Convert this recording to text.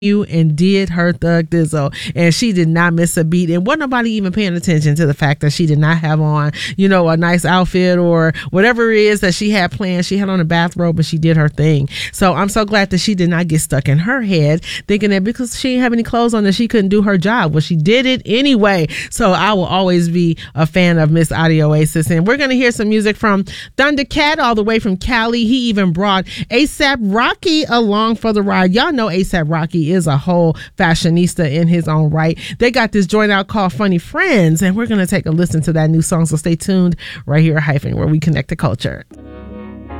you and did her thug thizzle, and she did not miss a beat, and wasn't nobody even paying attention to the fact that she did not have on, you know, a nice outfit or whatever it is that she had planned. She had on a bathrobe and she did her thing. So I'm so glad that she did not get stuck in her head thinking that because she didn't have any clothes on that she couldn't do her job. Well, she did it anyway. So I will always be a fan of Miss Adi Oasis, and we're going to hear some music from Thundercat all the way from Cali. He even brought A$AP Rocky along for the ride. Y'all know A$AP Rocky is a whole fashionista in his own right. They got this joint out called Funny Friends, and we're going to take a listen to that new song. So stay tuned right here at Hyphen, where we connect to culture.